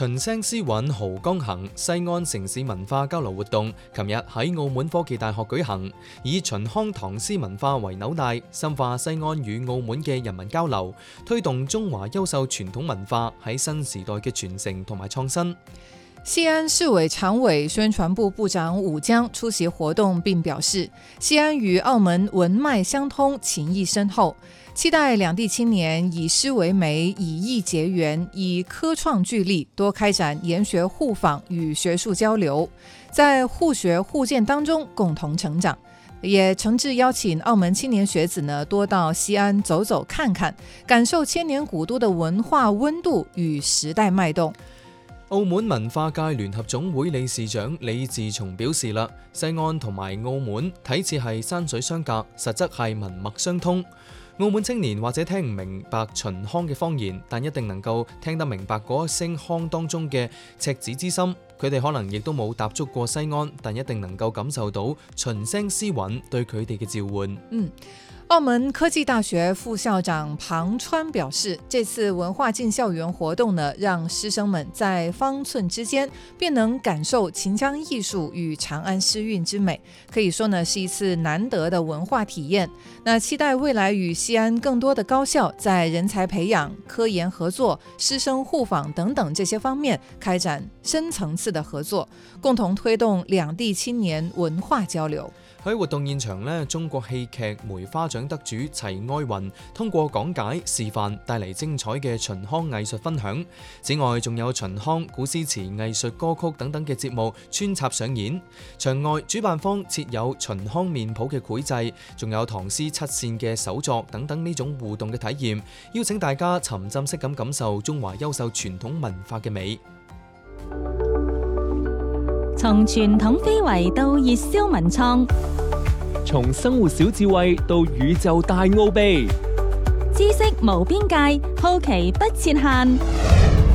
秦聲詩韻濠江行西安城市文化交流活動，琴日喺澳門科技大學舉行，以秦腔唐詩文化為紐帶，深化西安與澳門嘅人民交流，推動中華優秀傳統文化喺新時代嘅傳承同埋創新。 西安市委常委宣傳部部長武江出席活動並表示，西安與澳門文脈相通，情誼深厚，期待兩地青年以詩為媒，以藝結緣，以科創聚力，多開展研學互訪與學術交流，在互學互鑑當中共同成長。也誠摯邀請澳門青年學子呢，多到西安走走看看，感受千年古都的文化溫度與時代脈動。 澳門文化界聯合總會理事長李志松表示啦，西安同埋澳門睇似係山水相隔，實則係文脈相通。澳門青年或者聽唔明白秦腔嘅方言，但一定能夠聽得明白嗰一聲腔當中嘅赤子之心。佢哋可能亦都冇踏足過西安，但一定能夠感受到秦聲詩韻對佢哋嘅召喚。 澳門科技大學副校長龐川表示，這次文化進校園活動呢，讓師生們在方寸之間便能感受秦腔藝術與長安詩韻之美，可以說呢是一次難得的文化體驗。那期待未來與西安更多的高校在人才培養、科研合作、師生互訪等等這些方面開展深層次的合作，共同推動兩地青年文化交流。 喺活動現場呢，中國戲劇梅花獎得主齊愛雲通過講解示範帶嚟精彩嘅秦腔藝術分享。此外，仲有秦腔、古詩詞、藝術歌曲等等嘅節目穿插上演。場外主辦方設有秦腔面譜嘅繪製，仲有唐詩七線嘅手作等等呢種互動嘅體驗，邀請大家沉浸式咁感受中華優秀傳統文化嘅美。 從傳統非遺到熱銷文創， 從生活小智慧到宇宙大奧秘， 知識無邊界，好奇不設限。